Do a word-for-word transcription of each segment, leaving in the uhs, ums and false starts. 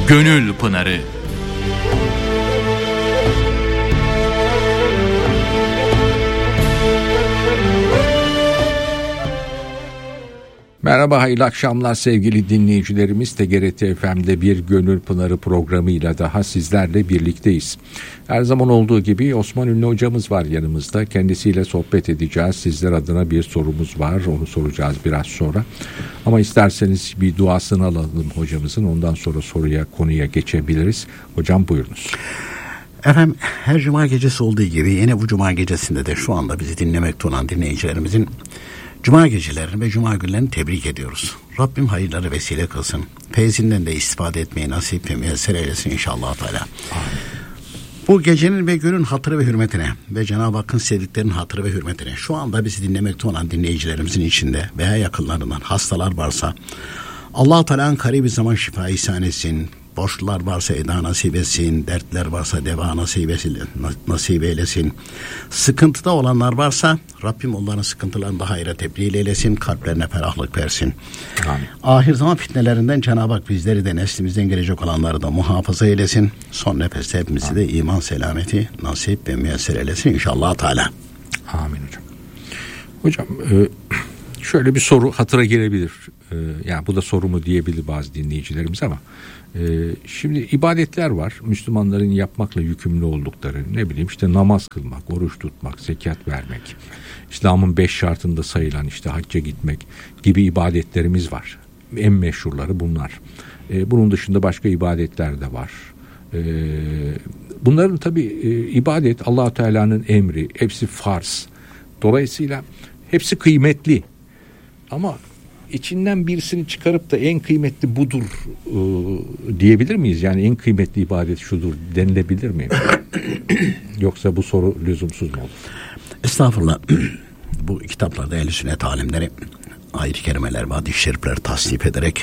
Gönül Pınarı. Merhaba, hayırlı akşamlar sevgili dinleyicilerimiz. T G R T F M'de bir Gönül Pınarı programıyla daha sizlerle birlikteyiz. Her zaman olduğu gibi Osman Ünlü hocamız var yanımızda. Kendisiyle sohbet edeceğiz. Sizler adına bir sorumuz var. Onu soracağız biraz sonra. Ama isterseniz bir duasını alalım hocamızın. Ondan sonra soruya, konuya geçebiliriz. Hocam buyurunuz. Efendim, her cuma gecesi olduğu gibi yine bu cuma gecesinde de şu anda bizi dinlemekte olan dinleyicilerimizin cuma gecelerini ve cuma günlerini tebrik ediyoruz. Rabbim hayırları vesile kılsın. Feyzinden de istifade etmeyi nasip ve müyesser eylesin inşallah Teala. Bu gecenin ve günün hatırı ve hürmetine ve Cenab-ı Hakk'ın sevdiklerinin hatırı ve hürmetine şu anda bizi dinlemekte olan dinleyicilerimizin içinde veya yakınlarından hastalar varsa Allah-u Teala'nın karibi zaman şifa ihsan etsin. Borçlular varsa eda nasip etsin, dertler varsa deva nasip etsin, nasip eylesin. Sıkıntıda olanlar varsa Rabbim onların sıkıntılarını da hayra tebdil eylesin, kalplerine ferahlık versin. Amin. Ahir zaman fitnelerinden Cenab-ı Hak bizleri de neslimizden gelecek olanları da muhafaza eylesin. Son nefeste hepimizi Amin. De iman selameti nasip ve müyesser eylesin inşallah Teala. Amin hocam. Hocam şöyle bir soru hatıra gelebilir. Yani bu da soru mu diyebilir bazı dinleyicilerimiz ama şimdi ibadetler var. Müslümanların yapmakla yükümlü oldukları, ne bileyim işte namaz kılmak, oruç tutmak, zekat vermek, İslam'ın beş şartında sayılan işte hacca gitmek gibi ibadetlerimiz var. En meşhurları bunlar. Bunun dışında başka ibadetler de var. Bunların tabii ibadet Allah-u Teala'nın emri, hepsi farz. Dolayısıyla hepsi kıymetli. Ama İçinden birisini çıkarıp da en kıymetli budur e, diyebilir miyiz? Yani en kıymetli ibadet şudur denilebilir mi? Yoksa bu soru lüzumsuz mu olur? Estağfurullah. Bu kitaplarda ehl-i sünnet alimleri ayet-i kerimeler ve hadis-i şerifler tasnif ederek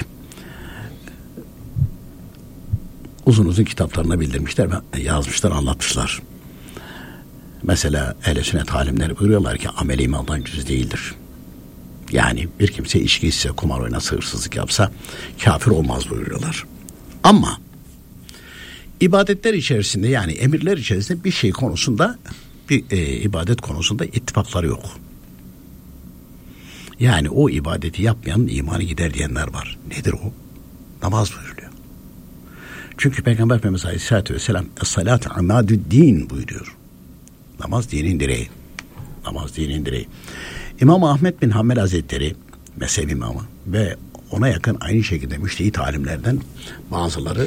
uzun uzun kitaplarına bildirmişler ve yazmışlar, anlatmışlar. Mesela ehl-i sünnet alimleri buyuruyorlar ki amel imandan cüz değildir. Yani bir kimse içki içse, kumar oynasa, hırsızlık yapsa kafir olmaz buyuruyorlar. Ama ibadetler içerisinde, yani emirler içerisinde bir şey konusunda, bir e, ibadet konusunda ittifakları yok. Yani o ibadeti yapmayanın imanı gider diyenler var. Nedir o? Namaz buyuruyor. Çünkü Peygamber Efendimiz Aleyhisselatü Vesselam Es-salatu amadü'd-din buyuruyor. Namaz dinin direği. Namaz dinin direği. İmam Ahmed bin Hanbel Hazretleri, mezhep imamı ve ona yakın aynı şekilde müştehit alimlerden bazıları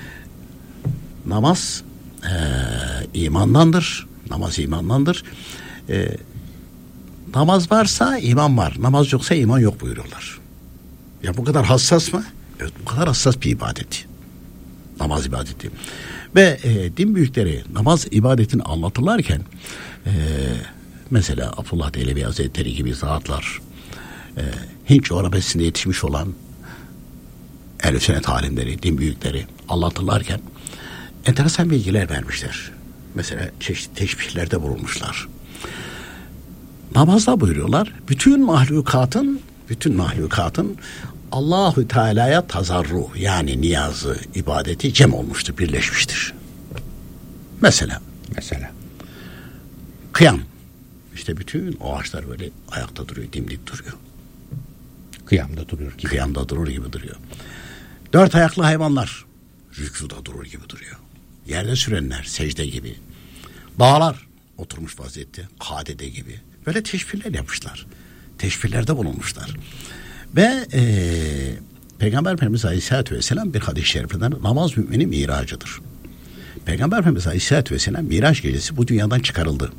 namaz e, imandandır, namaz imandandır. E, namaz varsa iman var, namaz yoksa iman yok buyuruyorlar. Ya bu kadar hassas mı? Evet, bu kadar hassas bir ibadet. Namaz ibadeti. Ve e, din büyükleri namaz ibadetini anlatırlarken e, mesela Abdullah Dehlevi Hazretleri gibi zatlar, e, Hint coğrafyasında yetişmiş olan ehl-i sünnet alimleri, din büyükleri anlatırlarken enteresan bilgiler vermişler. Mesela çeşitli teşbihlerde bulunmuşlar. Namazda buyuruyorlar, bütün mahlukatın, bütün mahlukatın Allahu Teala'ya tazarru, yani niyazı, ibadeti cem olmuştur, birleşmiştir. Mesela, mesela kıyam. İşte bütün o ağaçlar böyle ayakta duruyor, dimdik duruyor. Kıyamda duruyor gibi. Kıyamda durur gibi duruyor. Dört ayaklı hayvanlar rükuda durur gibi duruyor. Yerde sürenler secde gibi. Dağlar oturmuş vaziyette kadede gibi. Böyle teşbihler yapmışlar. Teşbihlerde bulunmuşlar. Ve ee, Peygamber Efendimiz Aleyhisselatü Vesselam bir hadis-i şeriften namaz müminin miracıdır. Peygamber Efendimiz Aleyhisselatü Vesselam Miraç gecesi bu dünyadan çıkarıldı.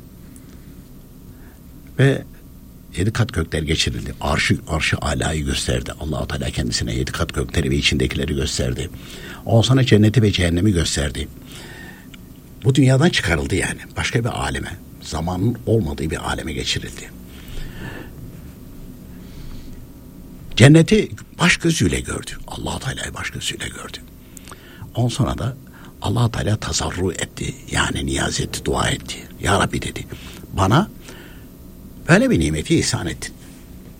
Ve yedi kat gökler geçirildi. Arşı, arşı alayı gösterdi. Allah-u Teala kendisine yedi kat gökleri ve içindekileri gösterdi. Ondan sonra cenneti ve cehennemi gösterdi. Bu dünyadan çıkarıldı yani. Başka bir aleme, zamanın olmadığı bir aleme geçirildi. Cenneti baş gözüyle gördü. Allah-u Teala'yı baş gözüyle gördü. Ondan sonra da Allah-u Teala tasarru etti. Yani niyaz etti, dua etti. Ya Rabbi dedi, bana böyle bir nimeti ihsan ettin.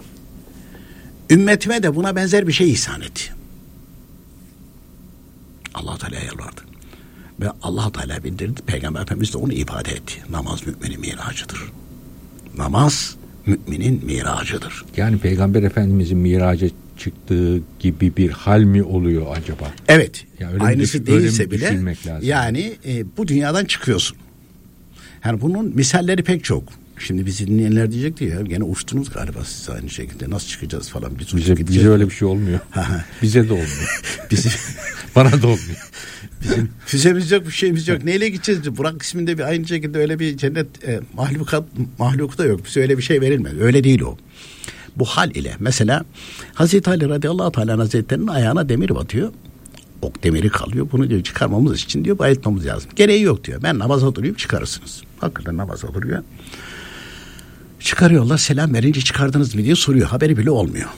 Ümmetime de buna benzer bir şey ihsan etti. Allah Teala'ya yalvardı. Ve Allah Teala bildirdi. Peygamber Efendimiz de onu ifade etti. Namaz müminin miracıdır. Namaz müminin miracıdır. Yani Peygamber Efendimizin miraca çıktığı gibi bir hal mi oluyor acaba? Evet. Yani öyle aynısı düş- değilse bile lazım. yani e, bu dünyadan çıkıyorsun. Yani bunun misalleri pek çok. Şimdi bizi dinleyenler diyecekti ya gene uçtunuz galiba siz aynı şekilde. Nasıl çıkacağız falan. Biz bize, bize öyle bir şey olmuyor. Bize de olmuyor. Bizim Bana da olmuyor. Bizim füzemiz yok, bir şeyimiz yok. Neyle gideceğiz? Burak isminde bir aynı şekilde öyle bir cennet e, mahlukat mahluku da yok. Bize öyle bir şey verilmez. Öyle değil o. Bu hal ile mesela Hazreti Ali radıyallahu teala hazretlerinin ayağına demir batıyor. Ok demiri kalıyor. Bunu diyor çıkarmamız için diyor bayıltmamız lazım. Gereği yok diyor. Ben namaza durayım çıkarırsınız. Hakikaten namaza duruyor. Çıkarıyorlar, selam verince çıkardınız mı diye soruyor. Haberi bile olmuyor.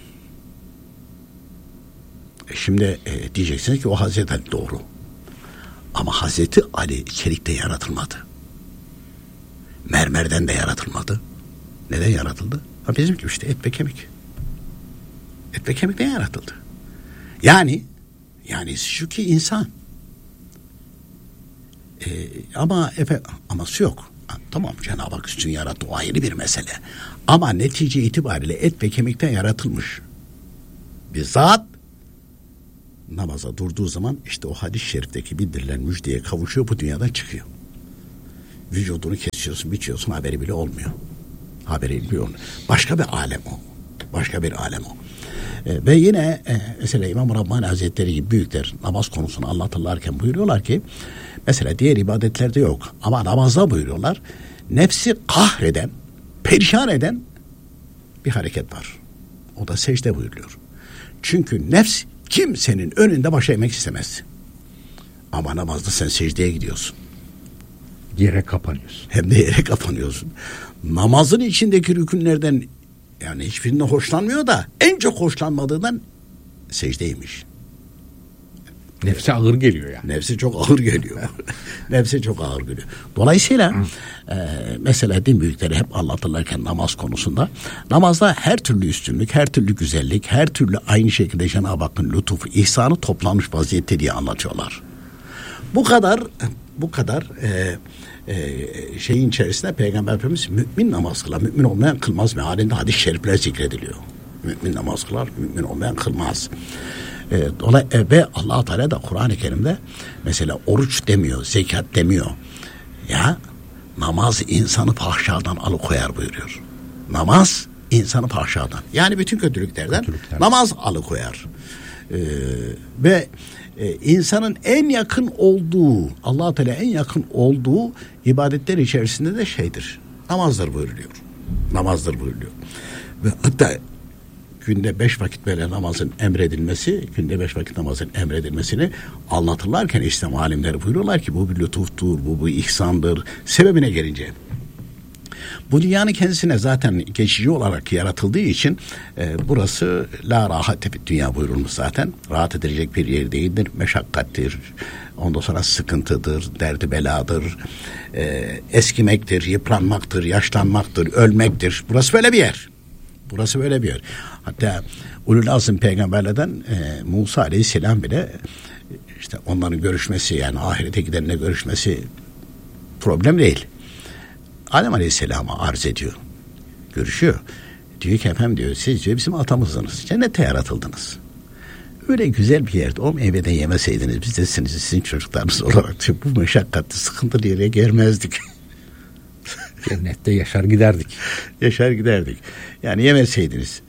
E şimdi e, diyeceksiniz ki o Hazreti Ali doğru. Ama Hazreti Ali çelikte yaratılmadı. Mermerden de yaratılmadı. Neden yaratıldı? Ha bizim gibi işte et ve kemik. Et ve kemikten yaratıldı. Yani yani şu ki insan. E, ama efe, aması yok. Ha, tamam Cenab-ı Hak üstün yarattı, o ayrı bir mesele. Ama netice itibariyle et ve kemikten yaratılmış bir zat namaza durduğu zaman işte o hadis-i şerifteki bildirilen müjdeye kavuşuyor, bu dünyadan çıkıyor. Vücudunu kesiyorsun, biçiyorsun, haberi bile olmuyor. Haberi bile olmuyor. Başka bir alem o. Başka bir alem o. E, ve yine e, mesela İmam Rabbani Hazretleri gibi büyükler namaz konusunu anlatırlarken buyuruyorlar ki mesela diğer ibadetlerde yok ama namazda buyuruyorlar nefsi kahreden, perişan eden bir hareket var. O da secde buyuruyor. Çünkü nefs kimsenin önünde baş eğmek istemez. Ama namazda sen secdeye gidiyorsun. Yere kapanıyorsun. Hem de yere kapanıyorsun. Namazın içindeki rükünlerden yani hiçbirinden hoşlanmıyor da en çok hoşlanmadığından secdeymiş. Nefse ağır geliyor yani. Nefsi çok ağır geliyor. Nefsi çok ağır geliyor. Dolayısıyla e, mesela din büyükleri hep anlatırlarken namaz konusunda namazda her türlü üstünlük, her türlü güzellik, her türlü aynı şekilde Cenab-ı Hakk'ın lütufu, ihsanı toplanmış vaziyette diye anlatıyorlar. Bu kadar bu kadar e, e, şeyin içerisinde Peygamber Efendimiz mümin namaz kılar, mümin olmayan kılmaz mealinde hadis-i şerifler zikrediliyor. Mümin namaz kılar, mümin olmayan kılmaz. E, dolay, e, ve Allah Teala da Kur'an-ı Kerim'de mesela oruç demiyor, zekat demiyor. Ya namaz insanı fahşadan alıkoyar buyuruyor. Namaz insanı fahşadan. Yani bütün kötülüklerden Kötülükler. namaz alıkoyar. E, ve e, insanın en yakın olduğu, Allah Teala en yakın olduğu ibadetler içerisinde de şeydir. Namazdır buyuruluyor. Namazdır buyuruluyor. Ve hatta günde beş vakit böyle namazın emredilmesi, günde beş vakit namazın emredilmesini anlatırlarken İslam alimleri buyuruyorlar ki bu bir lütuftur, bu bir ihsandır. Sebebine gelince bu dünyanın kendisine zaten geçici olarak yaratıldığı için e, burası la rahat bir dünya buyurulmuş zaten. Rahat edilecek bir yer değildir. Meşakkattir. Ondan sonra sıkıntıdır, derdi beladır. E, eskimektir, yıpranmaktır, yaşlanmaktır, ölmektir. Burası böyle bir yer. Burası böyle bir yer. Hatta Ulul Azm peygamberlerden e, Musa Aleyhisselam bile işte onların görüşmesi yani ahirete gidenle görüşmesi problem değil. Adem Aleyhisselam'a arz ediyor. Görüşüyor. Diyor ki efendim diyor siz diyor bizim atamızdınız. Cennette yaratıldınız. Öyle güzel bir yerde o meyveden yemeseydiniz biz de sizin, sizin çocuklarınız olarak diyor, bu meşakkatli sıkıntılı yere gelmezdik. Cennette yaşar giderdik. Yaşar giderdik. Yani yemeseydiniz.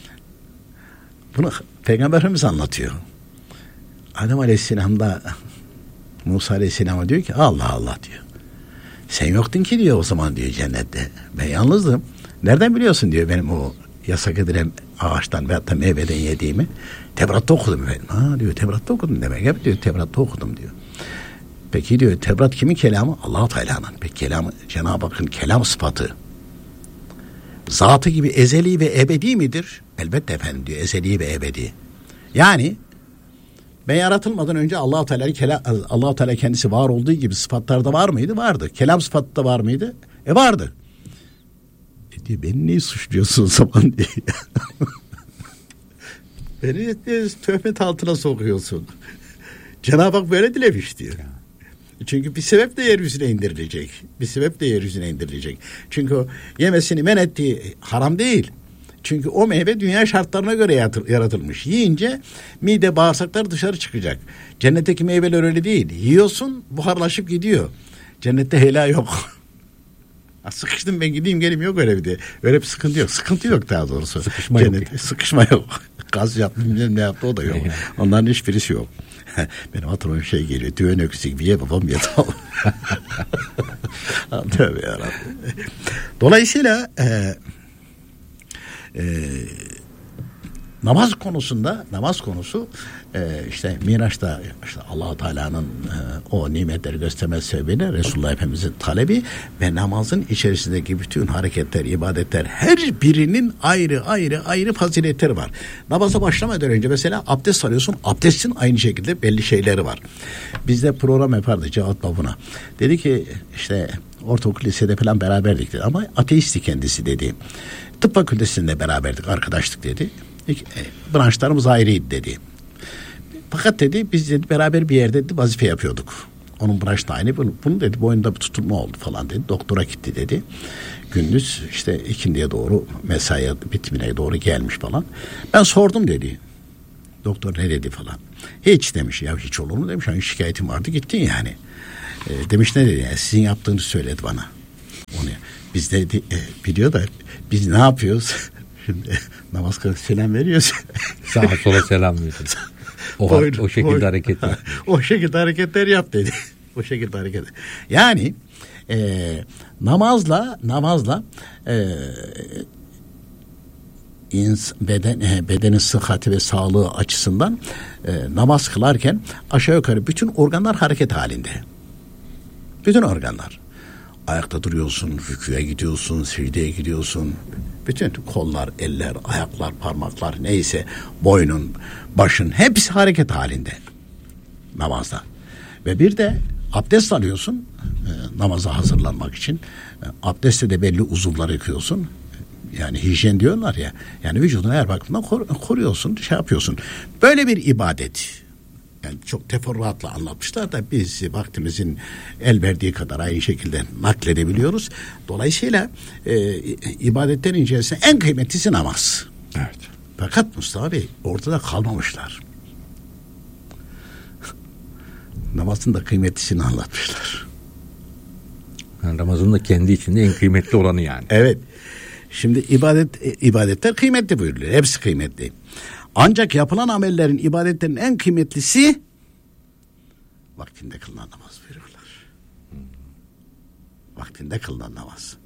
Bunu Peygamber Efendimiz anlatıyor. Adem Aleyhisselam da Musa Aleyhisselam'a diyor ki Allah Allah diyor. Sen yoktun ki diyor o zaman diyor cennette. Ben yalnızdım. Nereden biliyorsun diyor benim o yasak edilen ağaçtan veyahut da meyveden yediğimi. Tevrat'ta okudum efendim. Ha diyor Tevrat'ta okudum demek. Hep diyor Tevrat'ta okudum diyor. Peki diyor Tevrat kimin kelamı? Allah-u Teala'nın. Peki kelamı Cenab-ı Hakk'ın kelam sıfatı zatı gibi ezeli ve ebedi midir? Elbette efendim diyor ezeli ve ebedi. Yani ben yaratılmadan önce Allah-u Teala kelam, Allah-u Teala kendisi var olduğu gibi sıfatlarda var mıydı? Vardı. Kelam sıfatı da var mıydı? E vardı. E diyor beni niye suçluyorsun o zaman diye. Beni diyor, töhmet altına sokuyorsun. Cenab-ı Hak böyle dilemiş diyor. Ya. Çünkü bir sebep de yeryüzüne indirilecek. Bir sebep de yeryüzüne indirilecek. Çünkü o yemesini men ettiği haram değil. Çünkü o meyve dünya şartlarına göre yaratılmış. Yiyince mide, bağırsaklar dışarı çıkacak. Cennetteki meyveler öyle değil. Yiyorsun, buharlaşıp gidiyor. Cennette hela yok. Sıkıştım ben gideyim geleyim yok öyle bir de. Öyle bir sıkıntı yok. Sıkıntı yok daha doğrusu. Sıkışma Cennette, yok. Sıkışma yok. Gaz yaptı bilmem ne yaptı o da yok. Onların hiçbirisi yok. Benim hatırıma bir şey geliyor. Düğün öksü gibi ye babam ye tamam. Tövbe yarabbim. Dolayısıyla e, e, namaz konusunda namaz konusu e, işte Miraç'ta işte Allah-u Teala'nın e, o nimetleri göstermesi sebebiyle Resulullah Efendimiz'in talebi ve namazın içerisindeki bütün hareketler, ibadetler her birinin ayrı ayrı ayrı faziletleri var. Namaza başlamadan önce mesela abdest alıyorsun. Abdestin aynı şekilde belli şeyleri var. Bizde program yapardı Cevat Babuna. Dedi ki işte ortaokul lisede falan beraberdik dedi. Ama ateisti kendisi dedi. Tıp fakültesinde beraberdik, arkadaşlık dedi. Branşlarımız ayrıydı dedi. Fakat dedi biz dedi beraber bir yerde dedi, vazife yapıyorduk. Onun branşı da aynı. Bunu, bunu dedi boyunda bir tutulma oldu falan dedi. Doktora gitti dedi. Gündüz işte ikindiye doğru mesai bitimine doğru gelmiş falan. Ben sordum dedi. Doktor ne dedi falan. Hiç demiş. Ya hiç olur mu demiş. Hani şikayetim vardı gittin yani. E, demiş ne dedi. Yani sizin yaptığınızı söyledi bana. Onu biz dedi e, biliyor da biz ne yapıyoruz? Şimdi namaz kılıp selam veriyoruz. Sağa sola selam veriyoruz. O, boyun, o şekilde boyun, hareket yap. O şekilde hareketler yap dedi. O şekilde hareket. Yani e, namazla namazla e, ins, beden e, bedenin sıhhati ve sağlığı açısından e, namaz kılarken aşağı yukarı bütün organlar hareket halinde. Bütün organlar. Ayakta duruyorsun, rüküye gidiyorsun, secdeye gidiyorsun. Bütün kollar, eller, ayaklar, parmaklar neyse boynun, başın hepsi hareket halinde namazda. Ve bir de abdest alıyorsun e, namaza hazırlanmak için. E, abdestte de belli uzuvları yıkıyorsun. Yani hijyen diyorlar ya. Yani vücudunu her bakımdan kor- koruyorsun, şey yapıyorsun. Böyle bir ibadet. Yani çok teferruatla anlatmışlar da biz vaktimizin el verdiği kadar aynı şekilde nakledebiliyoruz. Dolayısıyla e, ibadetlerin içerisinde en kıymetlisi namaz. Evet. Fakat Mustafa Bey ortada kalmamışlar. Namazın da kıymetlisini anlatmışlar. Yani namazın da kendi içinde en kıymetli olanı yani. Evet. Şimdi ibadet ibadetler kıymetli buyuruluyor. Hepsi kıymetli. Ancak yapılan amellerin, ibadetlerin en kıymetlisi vaktinde kılınan namaz buyuruyorlar. Hmm. Vaktinde kılınan namaz.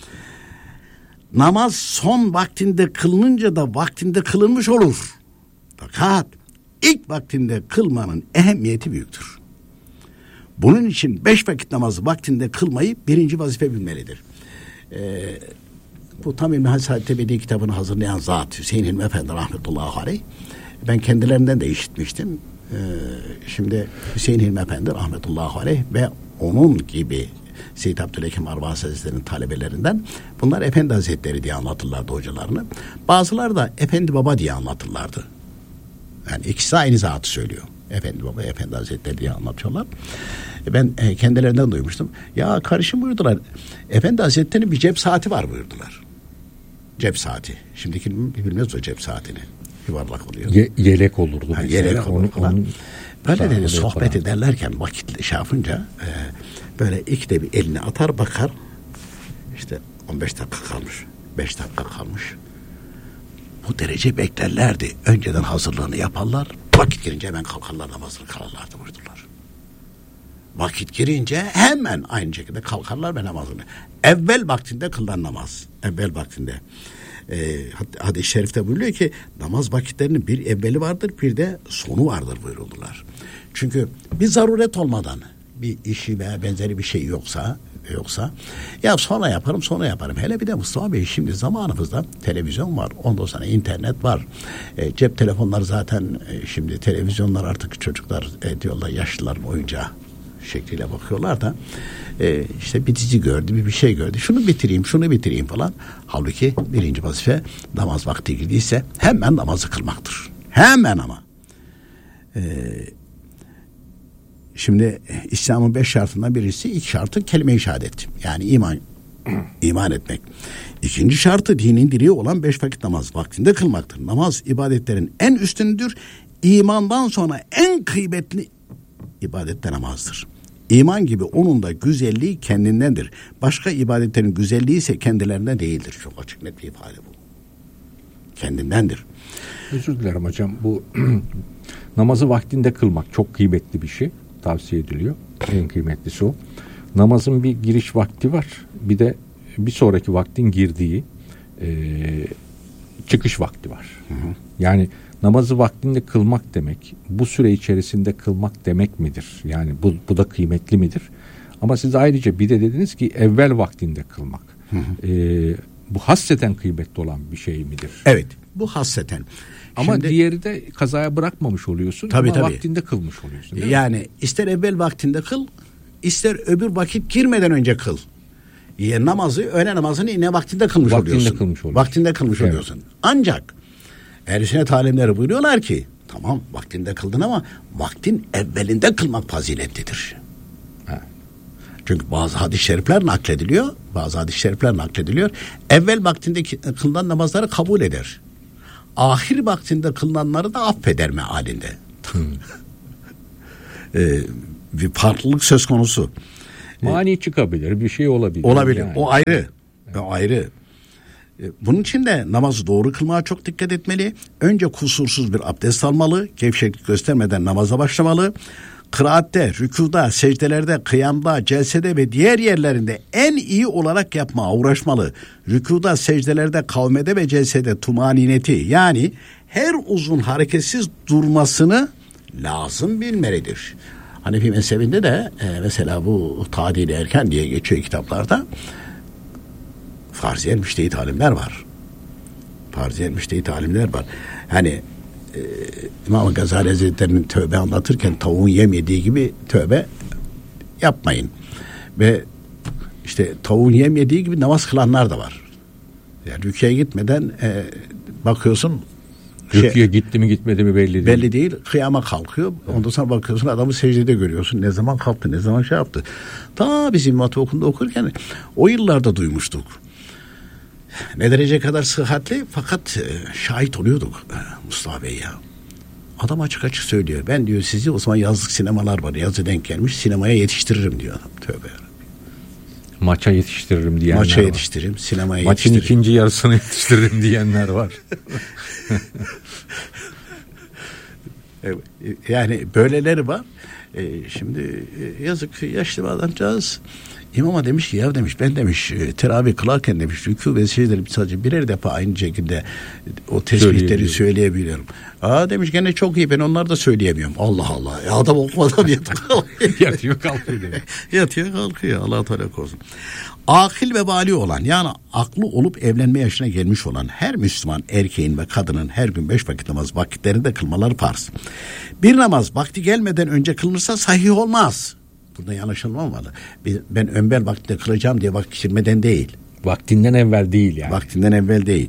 Namaz son vaktinde kılınınca da vaktinde kılınmış olur. Fakat ilk vaktinde kılmanın ehemmiyeti büyüktür. Bunun için beş vakit namazı vaktinde kılmayı birinci vazife bilmelidir. Ee, Bu Tam İlmi Hasadet Ebedi kitabını hazırlayan zat Hüseyin Hilmi Efendi rahmetullahi aleyh. Ben kendilerinden de işitmiştim. Ee, şimdi Hüseyin Hilmi Efendi rahmetullahi aleyh ve onun gibi Seyyid Abdülhakim Arvas Hazretleri'nin talebelerinden bunlar Efendi Hazretleri diye anlatırlardı hocalarını. Bazıları da Efendi Baba diye anlatırlardı. Yani ikisi aynı zatı söylüyor. Efendi Baba, Efendi Hazretleri diye anlatıyorlar. Ben e, kendilerinden duymuştum. Ya karışım buyurdular. Efendi Hazretleri'nin bir cep saati var buyurdular. Cep saati. Şimdiki bilmez o cep saatini. Yuvarlak oluyor. Ye, yelek olurdu. Ha, yelek olur falan. Onun, böyle dedi sohbet falan ederlerken vakit şey yapınca e, böyle ilk de bir elini atar bakar. İşte on beş dakika kalmış. beş dakika kalmış. Bu derece beklerlerdi. Önceden hazırlığını yaparlar. Vakit girince hemen kalkarlar namazını kılarlardı buyurdular. Vakit girince hemen aynı şekilde kalkarlar ve namazını. Evvel vaktinde kılınan namaz. Evvel vaktinde. Ee, hadis-i şerifte buyuruyor ki namaz vakitlerinin bir evveli vardır bir de sonu vardır buyuruldular. Çünkü bir zaruret olmadan bir işi veya benzeri bir şey yoksa yoksa ya sonra yaparım sonra yaparım. Hele bir de Mustafa Bey şimdi zamanımızda televizyon var. Ondan sonra internet var. E, cep telefonları zaten e, şimdi televizyonlar artık çocuklar e, diyorlar yaşlıların oyuncağı şekliyle bakıyorlar da e, işte bir dizi gördü bir bir şey gördü. Şunu bitireyim şunu bitireyim falan. Halbuki birinci vazife namaz vakti girdiyse hemen namazı kılmaktır. Hemen ama. E, Şimdi İslam'ın beş şartından birisi, ilk şartı kelime-i şehadet. Yani iman iman etmek. İkinci şartı dinin direği olan beş vakit namaz vaktinde kılmaktır. Namaz ibadetlerin en üstündür. İmandan sonra en kıymetli ibadet de namazdır. İman gibi onun da güzelliği kendindendir. Başka ibadetlerin güzelliği ise kendilerinden değildir. Çok açık net bir ifade bu. Kendindendir. Özür dilerim hocam. Bu namazı vaktinde kılmak çok kıymetli bir şey. Tavsiye ediliyor. En kıymetlisi o. Namazın bir giriş vakti var. Bir de bir sonraki vaktin girdiği e, çıkış vakti var. Hı hı. Yani namazı vaktinde kılmak demek, bu süre içerisinde kılmak demek midir? Yani bu, bu da kıymetli midir? Ama siz ayrıca bir de dediniz ki evvel vaktinde kılmak. Hı hı. E, bu hasseten kıymetli olan bir şey midir? Evet, bu hasseten. Ama Şimdi, diğeri de kazaya bırakmamış oluyorsun tabii, ama tabii. vaktinde kılmış oluyorsun. Yani mi? ister evvel vaktinde kıl, ister öbür vakit girmeden önce kıl. Ya namazı, öğle namazını yine vaktinde kılmış vaktinde oluyorsun. Kılmış oluyorsun. Vaktinde kılmış evet. oluyorsun. Ancak ehl-i sünnet alimleri buyuruyorlar ki tamam vaktinde kıldın ama vaktin evvelinde kılmak faziletlidir. Ha. Çünkü bazı hadis-i şerifler naklediliyor. Bazı hadis-i şerifler naklediliyor. Evvel vaktinde kılınan namazları kabul eder. Ahir vaktinde kılınanları da affeder mealinde. Hmm. ee, bir farklılık söz konusu. Mani çıkabilir, bir şey olabilir. Olabilir. Yani. O ayrı. Evet. O ayrı. Bunun için de namazı doğru kılmaya çok dikkat etmeli. Önce kusursuz bir abdest almalı. Gevşeklik göstermeden namaza başlamalı. Kıraatte, rükuda, secdelerde, kıyamda, celsede ve diğer yerlerinde en iyi olarak yapmaya uğraşmalı. Rükuda, secdelerde, kavmede ve celsede tumanineti yani her uzun hareketsiz durmasını lazım bilmelidir. Hanefi mezhebinde de e, mesela bu tadil erken diye geçiyor kitaplarda. Farziyen müştehit alimler var. Farziyen müştehit alimler var. Hani e, İmam Gazali Hazretleri'nin tövbe anlatırken tavuğun yem yediği gibi tövbe yapmayın. Ve işte tavuğun yem yediği gibi namaz kılanlar da var. Yani rüküye gitmeden e, bakıyorsun Rüküye şey, gitti mi gitmedi mi belli değil. Belli değil. Kıyama kalkıyor. Evet. Ondan sonra bakıyorsun adamı secdede görüyorsun. Ne zaman kalktı, ne zaman şey yaptı. Ta biz İmam Hatip Okulu'nda okurken o yıllarda duymuştuk. Ne derece kadar sıhhatli fakat e, şahit oluyorduk e, Mustafa Bey ya. Adam açık açık söylüyor. Ben diyor sizi o zaman yazlık sinemalar var. Yazı denk gelmiş. Sinemaya yetiştiririm diyor adam. Tövbe yarabbim. Maça yetiştiririm diyenler Maça var. yetiştiririm, sinemaya Maçın yetiştiririm. ikinci yarısını yetiştiririm diyenler var. Yani böyleleri var. E, şimdi yazık yaşlı bir adamcağız İmama demiş ki ya demiş ben demiş teravih kılarken demiş rükû ve secdeleri sadece birer defa aynı şekilde o tesbihleri söyleyebiliyorum. Aa demiş gene çok iyi ben onları da söyleyemiyorum. Allah Allah ya adam okumadan yatıyor kalkıyor. Yatıyor kalkıyor demek. Yatıyor kalkıyor Allah Teala korusun. Akil ve bali olan yani aklı olup evlenme yaşına gelmiş olan her Müslüman erkeğin ve kadının her gün beş vakit namaz vakitlerinde kılmaları farz. Bir namaz vakti gelmeden önce kılınırsa sahih olmaz. Burada yanlış olmamalı. Ben önbel vaktinde kılacağım diye vakit geçirmeden değil. Vaktinden evvel değil yani. Vaktinden evvel değil.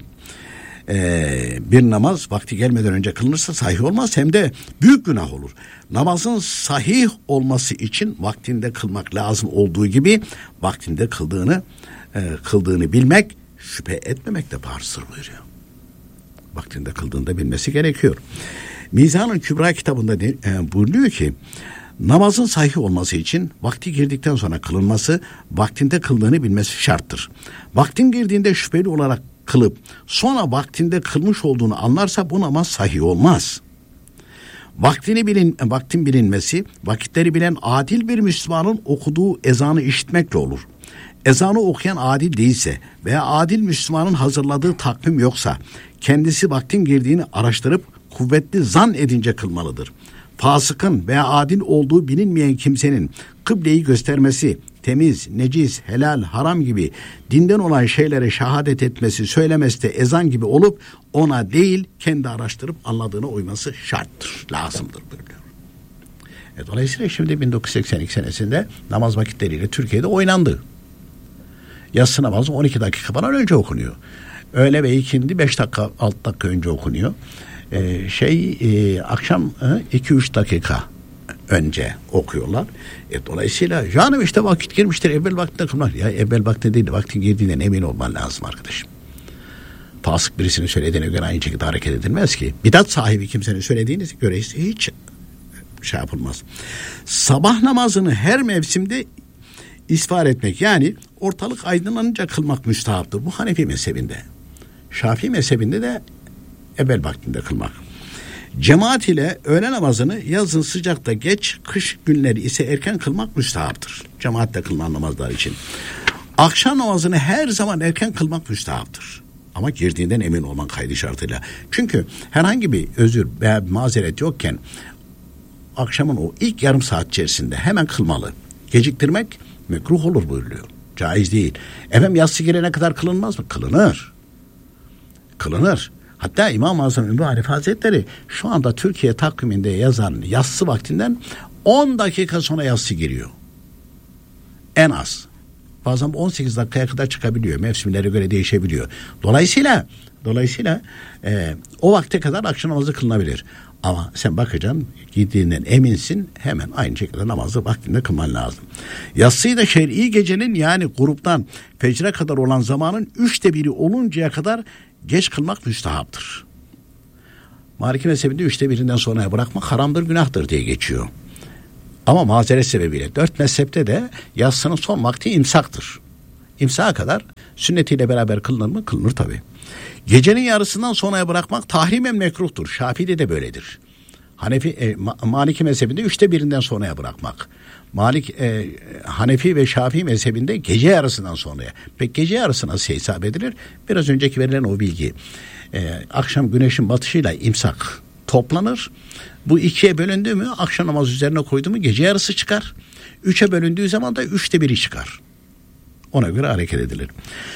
Ee, bir namaz vakti gelmeden önce kılınırsa sahih olmaz hem de büyük günah olur. Namazın sahih olması için vaktinde kılmak lazım olduğu gibi vaktinde kıldığını e, kıldığını bilmek, şüphe etmemek de farzdır buyuruyor. Vaktinde kıldığında bilmesi gerekiyor. Mizan-ı Kübra kitabında de, e, buyuruyor ki namazın sahih olması için vakti girdikten sonra kılınması, vaktinde kıldığını bilmesi şarttır. Vaktin girdiğinde şüpheli olarak kılıp sonra vaktinde kılmış olduğunu anlarsa bu namaz sahih olmaz. Vaktini bilin, vaktin bilinmesi, vakitleri bilen adil bir Müslümanın okuduğu ezanı işitmekle olur. Ezanı okuyan adil değilse veya adil Müslümanın hazırladığı takvim yoksa kendisi vaktin girdiğini araştırıp kuvvetli zan edince kılmalıdır. Fasıkın veya adil olduğu bilinmeyen kimsenin kıbleyi göstermesi, temiz, necis, helal, haram gibi dinden olan şeylere şehadet etmesi, söylemesi de ezan gibi olup ona değil kendi araştırıp anladığına uyması şarttır, lazımdır buyuruyor. E, dolayısıyla şimdi bin dokuz yüz seksen iki senesinde namaz vakitleriyle Türkiye'de oynandı. Yatsı namazı on iki dakika falan önce okunuyor. Öğle ve ikindi beş dakika altı dakika önce okunuyor. Ee, şey e, akşam iki üç dakika önce okuyorlar. E, dolayısıyla canım işte vakit girmiştir, evvel vaktinde kılmak. Ya evvel vaktinde değil, vaktin girdiğinden emin olman lazım arkadaşım. Fasık birisinin söylediğine göre aynı şekilde hareket edilmez ki. Bidat sahibi kimsenin söylediğine göre hiç şey yapılmaz. Sabah namazını her mevsimde isfar etmek, yani ortalık aydınlanınca kılmak müstahaptır. Bu Hanefi mezhebinde. Şafii mezhebinde de evvel vaktinde kılmak. Cemaat ile öğle namazını yazın sıcakta geç, kış günleri ise erken kılmak müstahaptır. Cemaatle kılınan namazlar için. Akşam namazını her zaman erken kılmak müstahaptır. Ama girdiğinden emin olman kaydı şartıyla. Çünkü herhangi bir özür veya mazeret yokken akşamın o ilk yarım saat içerisinde hemen kılmalı. Geciktirmek mekruh olur buyuruluyor. Caiz değil. Efendim yatsı girene kadar kılınmaz mı? Kılınır. Kılınır. Hatta İmam-ı Azam Ümmü Hanife Hazretleri şu anda Türkiye takviminde yazan yatsı vaktinden on dakika sonra yatsı giriyor. En az. Bazen on sekiz dakikaya kadar çıkabiliyor. Mevsimlere göre değişebiliyor. Dolayısıyla dolayısıyla e, o vakte kadar akşam namazı kılınabilir. Ama sen bakacaksın, gittiğinden eminsin, hemen aynı şekilde namazı vaktinde kılman lazım. Yatsıyı da şer'i gecenin, yani gruptan fecre kadar olan zamanın üçte biri oluncaya kadar geç kılmak müstahaptır. Maliki mezhebinde üçte birinden sonraya bırakmak haramdır, günahtır diye geçiyor. Ama mazeret sebebiyle dört mezhepte de yatsının son vakti imsaktır. İmsağa kadar sünnetiyle beraber kılınır mı? Kılınır tabii. Gecenin yarısından sonraya bırakmak tahrimen mekruhtur. Şafii'de de böyledir. Hanefi, e, Ma- Maliki mezhebinde üçte birinden sonraya bırakmak. Malik, e, Hanefi ve Şafii mezhebinde gece yarısından sonraya. Peki gece yarısı nasıl hesap edilir? Biraz önceki verilen o bilgi. E, akşam güneşin batışıyla imsak toplanır. Bu ikiye bölündüğü mü, akşam namazı üzerine koydu mu gece yarısı çıkar. Üçe bölündüğü zaman da üçte biri çıkar. Ona göre hareket edilir.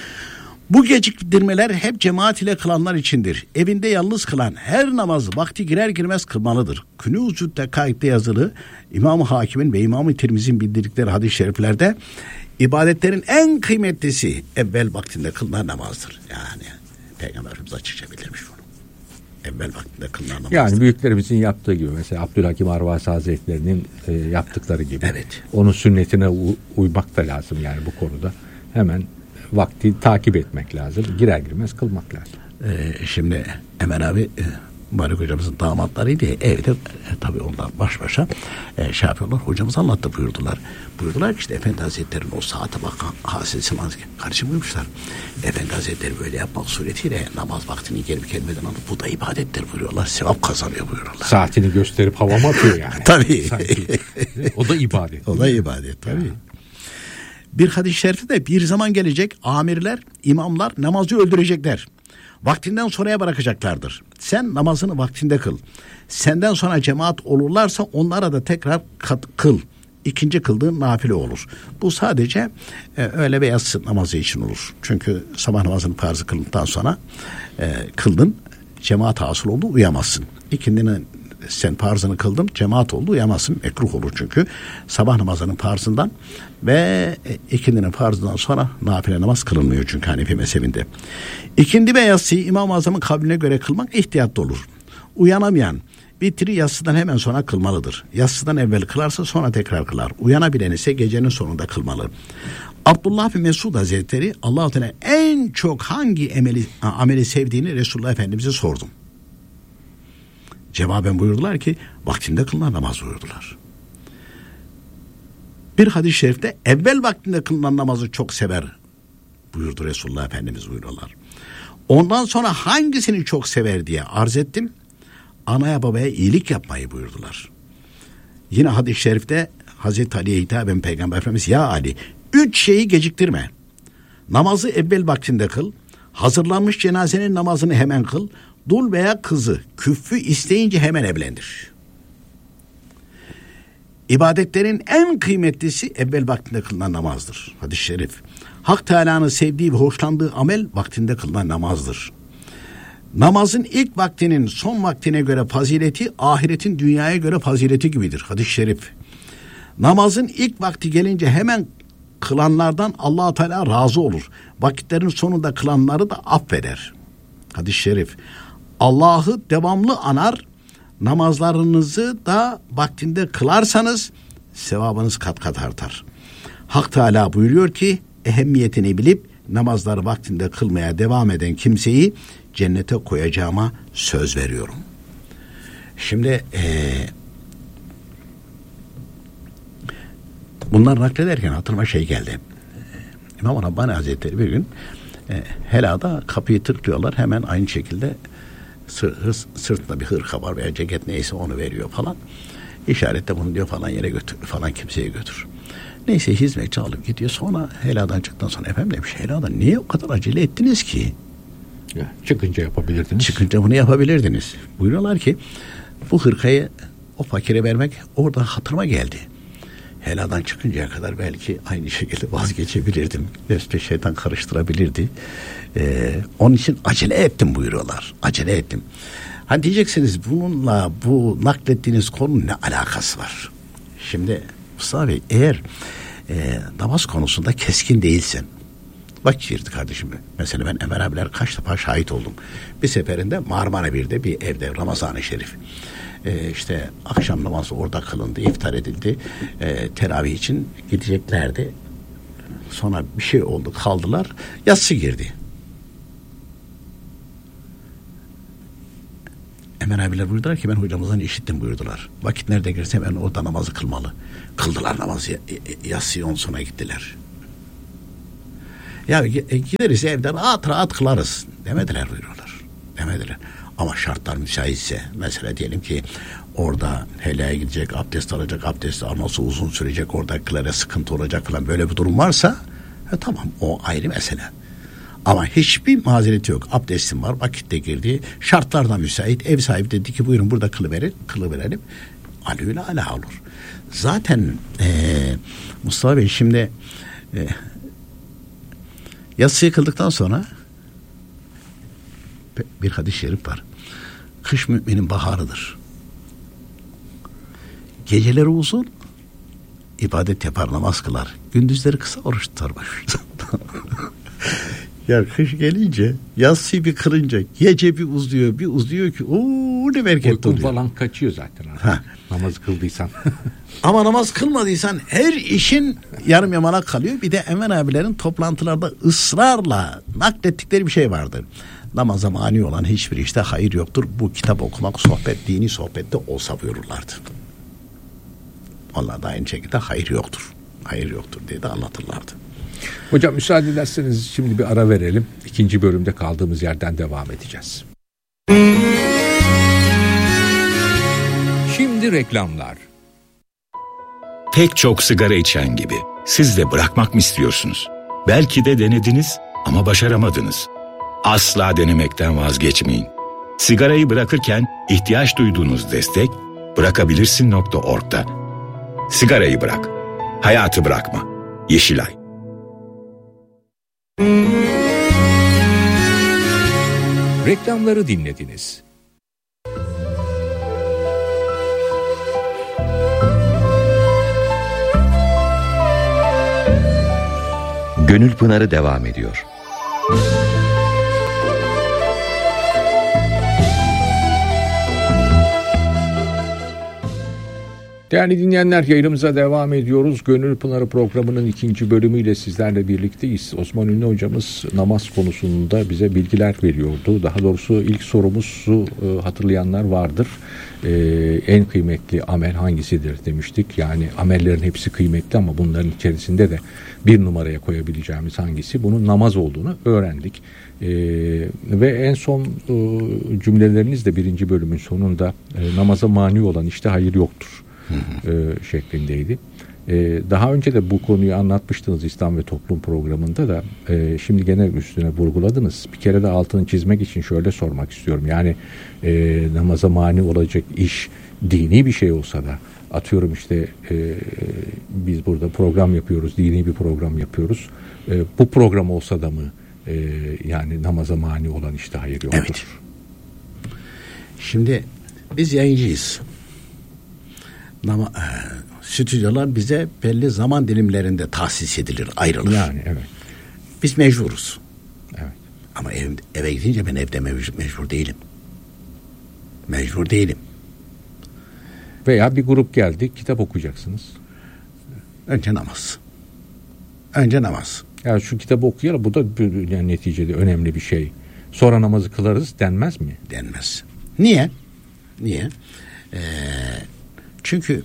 Bu geciktirmeler hep cemaat ile kılanlar içindir. Evinde yalnız kılan her namazı vakti girer girmez kılmalıdır. Künûz-ü Dekaik'te yazılı İmam-ı Hakim'in ve İmam-ı Tirmizi'nin bildirdikleri hadis-i şeriflerde ibadetlerin en kıymetlisi evvel vaktinde kılınan namazdır. Yani Peygamberimiz açıkça bildirmiş bunu. Evvel vaktinde kılınan namazdır. Yani büyüklerimizin yaptığı gibi, mesela Abdülhakim Arvasi Hazretleri'nin e, yaptıkları gibi. Evet. Onun sünnetine u- uymak da lazım yani bu konuda. Hemen vakti takip etmek lazım. Girer girmez kılmak lazım. Ee, şimdi Emel abi e, Mübarek hocamızın damatlarıydı. Evde e, tabii onlar baş başa e, şey yapıyorlar. Hocamız anlattı, buyurdular. Buyurdular ki işte Efendi Hazretleri'nin o saate bakan hasesi karşı buyurmuşlar. Efendi Hazretleri böyle yapmak suretiyle namaz vaktini gelip gelmeden alıp bu da ibadettir buyuruyorlar. Sevap kazanıyor buyuruyorlar. Saatini gösterip havama atıyor yani. Tabii. Sanki. O da ibadet. O da ibadet tabii. Ya. Bir hadis-i şerifte de bir zaman gelecek, amirler, imamlar namazı öldürecekler. Vaktinden sonraya bırakacaklardır. Sen namazını vaktinde kıl. Senden sonra cemaat olurlarsa onlara da tekrar kat, kıl. İkinci kıldığın nafile olur. Bu sadece e, öğle ve yatsı namazı için olur. Çünkü sabah namazının farzı kıldıktan sonra e, kıldın, cemaat hasıl oldu, uyamazsın. İkindinin sen farzını kıldın, cemaat oldu, uyamazsın, mekruh olur çünkü. Sabah namazının farzından ve ikindinin farzından sonra nafile namaz kılınmıyor çünkü Hanefi mezhebinde. İkindi ve yatsıyı İmam-ı Azam'ın kavline göre kılmak ihtiyatlı olur. Uyanamayan vitri yatsıdan hemen sonra kılmalıdır. Yatsıdan evvel kılarsa sonra tekrar kılar. Uyanabilen ise gecenin sonunda kılmalı. Abdullah bin Mesud Hazretleri Allah-u Teala en çok hangi emeli, ameli sevdiğini Resulullah Efendimiz'e sordum. Cevaben buyurdular ki vaktinde kılınan namaz buyurdular. Bir hadis-i şerifte evvel vaktinde kılınan namazı çok sever buyurdu Resulullah Efendimiz buyuruyorlar. Ondan sonra hangisini çok sever diye arz ettim. Anaya babaya iyilik yapmayı buyurdular. Yine hadis-i şerifte Hazreti Ali'ye hitaben Peygamber Efendimiz ya Ali üç şeyi geciktirme. Namazı evvel vaktinde kıl. Hazırlanmış cenazenin namazını hemen kıl. Dul veya kızı küffü isteyince hemen evlendir. İbadetlerin en kıymetlisi evvel vaktinde kılınan namazdır. Hadis-i şerif. Hak Teala'nın sevdiği ve hoşlandığı amel vaktinde kılınan namazdır. Namazın ilk vaktinin son vaktine göre fazileti ahiretin dünyaya göre fazileti gibidir. Hadis-i şerif. Namazın ilk vakti gelince hemen kılanlardan Allah-u Teala razı olur. Vakitlerin sonunda kılanları da affeder. Hadis-i şerif. Allah'ı devamlı anar, namazlarınızı da vaktinde kılarsanız sevabınız kat kat artar. Hak Teala buyuruyor ki ehemmiyetini bilip namazları vaktinde kılmaya devam eden kimseyi cennete koyacağıma söz veriyorum. Şimdi ee, bunlar naklederken hatırıma şey geldi. İmam Rabbani Hazretleri bir gün e, helada kapıyı tıklıyorlar, hemen aynı şekilde sır, hırs, sırtında bir hırka var veya ceket neyse onu veriyor falan. İşaretle bunu diyor falan yere götür, falan kimseye götür. Neyse hizmetçi alıp gidiyor. Sonra heladan çıktıktan sonra efendim demiş, helada niye o kadar acele ettiniz ki? Ya, çıkınca yapabilirdiniz. Çıkınca bunu yapabilirdiniz. Buyuruyorlar ki bu hırkayı o fakire vermek orada hatırıma geldi. Heladan çıkıncaya kadar belki aynı şekilde vazgeçebilirdim. Nefsle şeytan karıştırabilirdi. Ee, onun için acele ettim buyuruyorlar. Acele ettim. Hani diyeceksiniz bununla bu naklettiğiniz konu ne alakası var? Şimdi Mustafa Bey, eğer e, namaz konusunda keskin değilsen, bak girdi kardeşim. Mesela ben Ömer abiler kaç defa şahit oldum. Bir seferinde Marmara bir'de bir evde Ramazan-ı Şerif. Ee, işte akşam namazı orada kılındı, iftar edildi. Ee, teravih için gideceklerdi. Sonra bir şey oldu, kaldılar. Yatsı girdi. Ömer abiler buyurdular ki ben hocamızdan işittim buyurdular. Vakit nerede girse ben orada namazı kılmalı. Kıldılar namazı, yatsıyı on sonra gittiler. Ya gideriz evden rahat rahat kılarız demediler buyuruyorlar. Demediler. Ama şartlar müsaitse, mesela diyelim ki orada helaya gidecek, abdest alacak, abdest alması uzun sürecek, oradakilere sıkıntı olacak falan, böyle bir durum varsa e, tamam, o ayrı mesele. Ama hiçbir mazereti yok. Abdestim var, vakitte girdi, şartlar da müsait, ev sahibi dedi ki buyurun burada kılıverin, kılıverelim. Aleyhüle ala olur. Zaten e, Mustafa Bey şimdi e, yatsıyı kıldıktan sonra bir hadis-i şerif var. Kış müminin baharıdır. Geceleri uzun, ibadet yapar, namaz kılar. Gündüzleri kısa, oruç tutarmış. Ya kış gelince, yatsıyı bir kılınca, gece bir uzuyor, bir uzuyor ki ooo ne bereketli oluyor. Uykun falan kaçıyor zaten. Ha. Namaz kıldıysan. Ama namaz kılmadıysan her işin yarım yamalak kalıyor. Bir de Emel abilerin toplantılarda ısrarla naklettikleri bir şey vardır. Namaza mani olan hiçbir işte hayır yoktur. Bu kitap okumak, sohbet, dini sohbette olsa buyururlardı. Allah da aynı şekilde hayır yoktur. Hayır yoktur diye de anlatırlardı. Hocam müsaade ederseniz şimdi bir ara verelim. İkinci bölümde kaldığımız yerden devam edeceğiz. Şimdi reklamlar. Pek çok sigara içen gibi siz de bırakmak mı istiyorsunuz? Belki de denediniz ama başaramadınız. Asla denemekten vazgeçmeyin. Sigarayı bırakırken ihtiyaç duyduğunuz destek bırakabilirsin nokta org'da. Sigarayı bırak. Hayatı bırakma. Yeşilay. Reklamları dinlediniz. Gönül Pınarı devam ediyor. Değerli dinleyenler, yayınımıza devam ediyoruz. Gönül Pınarı programının ikinci bölümüyle sizlerle birlikteyiz. Osman Ünlü hocamız namaz konusunda bize bilgiler veriyordu. Daha doğrusu ilk sorumuzu e, hatırlayanlar vardır. E, en kıymetli amel hangisidir demiştik. Yani amellerin hepsi kıymetli ama bunların içerisinde de bir numaraya koyabileceğimiz hangisi? Bunun namaz olduğunu öğrendik. Ee, ve en son e, cümleleriniz de birinci bölümün sonunda e, namaza mani olan işte hayır yoktur e, şeklindeydi. E, daha önce de bu konuyu anlatmıştınız İslam ve Toplum programında da. E, şimdi gene üstüne vurguladınız. Bir kere de altını çizmek için şöyle sormak istiyorum. Yani e, namaza mani olacak iş dini bir şey olsa da, atıyorum işte e, biz burada program yapıyoruz, dini bir program yapıyoruz. E, bu program olsa da mı e, yani namaza mani olan işte hayır yoktur? Evet. Şimdi biz yayıncıyız. Nama, e, stüdyolar bize belli zaman dilimlerinde tahsis edilir, ayrılır. Yani evet. Biz mecburuz. Evet. Ama ev, eve gidince ben evde mecbur, mecbur değilim. Mecbur değilim. Veya bir grup geldi, kitap okuyacaksınız. Önce namaz. Önce namaz. Ya şu kitabı okuyalım, bu da yani neticede önemli bir şey. Sonra namazı kılarız denmez mi? Denmez. Niye? Niye? Ee, çünkü